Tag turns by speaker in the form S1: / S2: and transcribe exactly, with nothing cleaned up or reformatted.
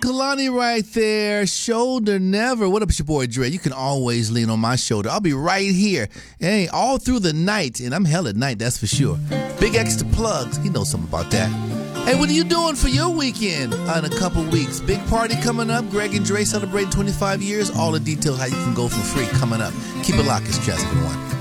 S1: Kalani right there. Shoulder never. What up, it's your boy Dre? You can always lean on my shoulder. I'll be right here. Hey, all through the night. And I'm hell at night, that's for sure. Big extra plugs. He knows something about that. Hey, what are you doing for your weekend in a couple weeks? Big party coming up. Greg and Dre celebrating twenty-five years. All the details how you can go for free coming up. Keep it locked. It's Just One.